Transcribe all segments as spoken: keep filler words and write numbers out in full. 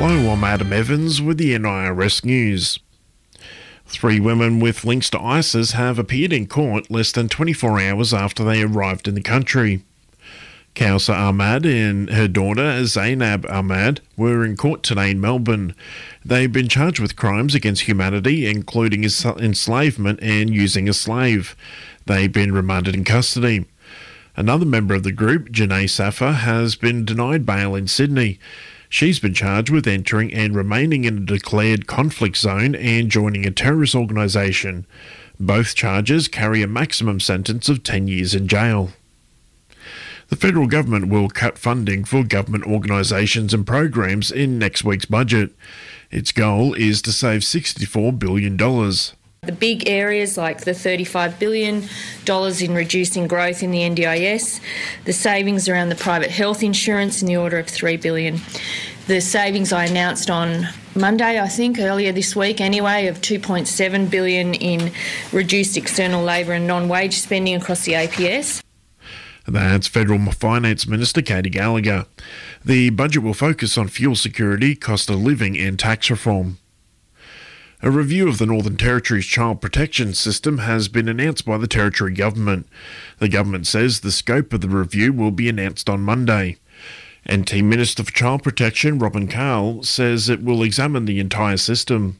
Hello, I'm Adam Evans with the N I R S News. Three women with links to ISIS have appeared in court less than twenty-four hours after they arrived in the country. Kausar Ahmad and her daughter Zainab Ahmad were in court today in Melbourne. They've been charged with crimes against humanity, including enslavement and using a slave. They've been remanded in custody. Another member of the group, Janae Safa, has been denied bail in Sydney. She's been charged with entering and remaining in a declared conflict zone and joining a terrorist organisation. Both charges carry a maximum sentence of ten years in jail. The federal government will cut funding for government organisations and programs in next week's budget. Its goal is to save sixty-four billion dollars. The big areas like the thirty-five billion dollars in reducing growth in the N D I S, the savings around the private health insurance in the order of three billion dollars, the savings I announced on Monday, I think, earlier this week anyway, of two point seven billion dollars in reduced external labour and non-wage spending across the A P S. That's Federal Finance Minister Katy Gallagher. The budget will focus on fuel security, cost of living and tax reform. A review of the Northern Territory's child protection system has been announced by the Territory Government. The government says the scope of the review will be announced on Monday. N T Minister for Child Protection, Robin Carl, says it will examine the entire system.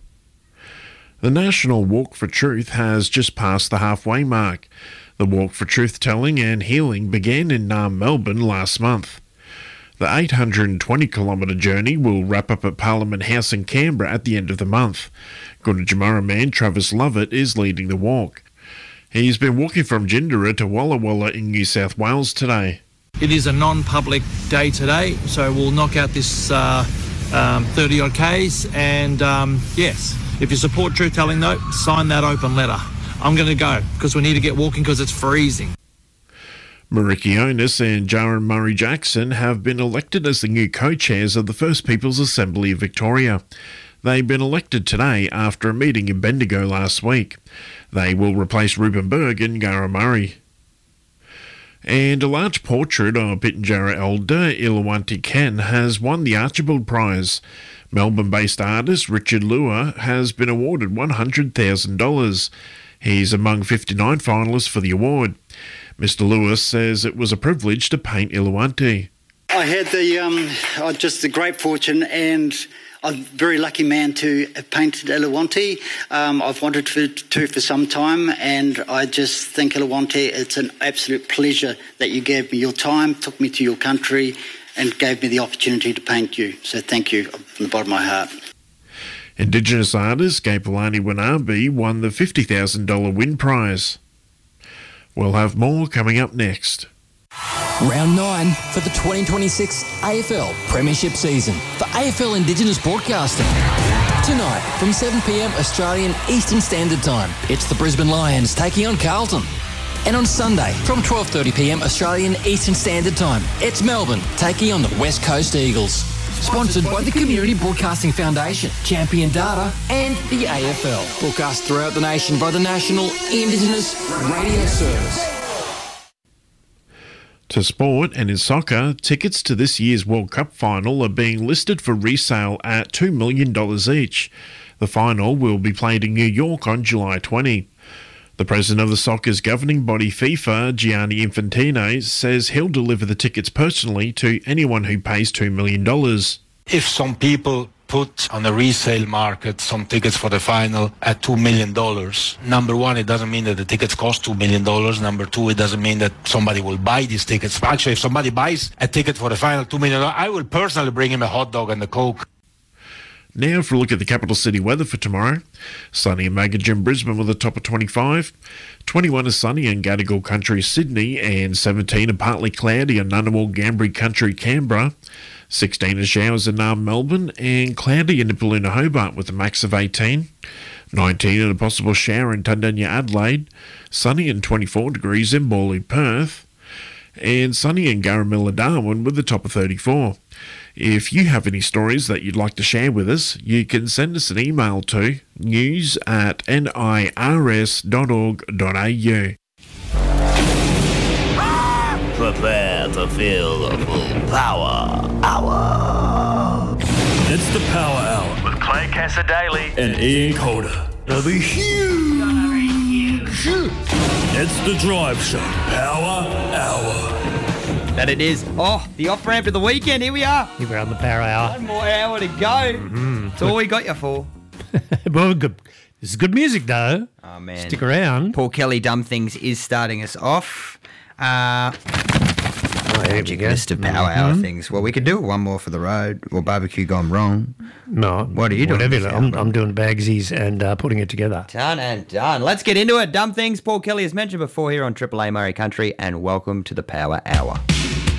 The National Walk for Truth has just passed the halfway mark. The Walk for Truth-Telling and Healing began in Naarm, Melbourne last month. The eight hundred twenty kilometre journey will wrap up at Parliament House in Canberra at the end of the month. Gunditjmara man Travis Lovett is leading the walk. He's been walking from Jindera to Walla Walla in New South Wales today. It is a non-public day today, so we'll knock out this uh, um, thirty odd Ks, and um, yes, if you support truth-telling though, sign that open letter. I'm going to go because we need to get walking because it's freezing. Mariki Onus and Jaron Murray-Jackson have been elected as the new co-chairs of the First People's Assembly of Victoria. They've been elected today after a meeting in Bendigo last week. They will replace Reuben Berg and Gara Murray. And a large portrait of Pitjantjatjara elder Ilawanti Ken has won the Archibald Prize. Melbourne-based artist Richard Lua has been awarded one hundred thousand dollars. He's among fifty-nine finalists for the award. Mister Lewis says it was a privilege to paint Ilawanti. I had the um, uh, just the great fortune and I'm a very lucky man to have painted Ilawanti. Um, I've wanted to, to for some time, and I just think Ilawanti, it's an absolute pleasure that you gave me your time, took me to your country and gave me the opportunity to paint you. So thank you from the bottom of my heart. Indigenous artist Gapalani Wanabe won the fifty thousand dollars win prize. We'll have more coming up next. Round nine for the twenty twenty-six A F L Premiership season for A F L Indigenous Broadcasting. Tonight from seven p m Australian Eastern Standard Time, it's the Brisbane Lions taking on Carlton. And on Sunday from twelve thirty p m Australian Eastern Standard Time, it's Melbourne taking on the West Coast Eagles. Sponsored by the Community Broadcasting Foundation, Champion Data and the A F L. Broadcast throughout the nation by the National Indigenous Radio Service. To sport and in soccer, tickets to this year's World Cup final are being listed for resale at two million dollars each. The final will be played in New York on July twentieth. The president of the soccer's governing body, FIFA, Gianni Infantino, says he'll deliver the tickets personally to anyone who pays two million dollars. If some people put on the resale market some tickets for the final at two million dollars, number one, it doesn't mean that the tickets cost two million dollars. Number two, it doesn't mean that somebody will buy these tickets. Actually, if somebody buys a ticket for the final two million dollars, I will personally bring him a hot dog and a Coke. Now for a look at the capital city weather for tomorrow. Sunny and Maggie in Brisbane with a top of twenty-five. twenty-one is sunny in Gadigal Country, Sydney, and seventeen and partly cloudy in Ngunnawal, Gambri Country, Canberra. sixteen is showers in Naarm, Melbourne, and cloudy in Nipaluna, Hobart with a max of eighteen. nineteen and a possible shower in Tundanya, Adelaide. Sunny and twenty-four degrees in Morley, Perth. And sunny in Garamilla, Darwin with a top of thirty-four. If you have any stories that you'd like to share with us, you can send us an email to news at nirs dot org dot a u. Prepare to feel the full power hour. It's the power Tessa Daly, and Ian Calder. It'll be huge. It's the Drive Show Power Hour. That it is. Oh, the off-ramp to the weekend. Here we are. Here we are on the Power Hour. One more hour to go. Mm-hmm. That's all we got you for. Well, good. This is good music, though. Oh, man. Stick around. Paul Kelly, Dumb Things, is starting us off. Uh, oh, here we go. List of Power mm-hmm. Hour things. Well, we could do one more for the road, or barbecue gone wrong. No. What are you doing? Whatever. I'm, I'm doing Bagsies and uh, putting it together. Done and done. Let's get into it. Dumb Things, Paul Kelly has mentioned before here on Triple A Murray Country, and welcome to the Power Hour.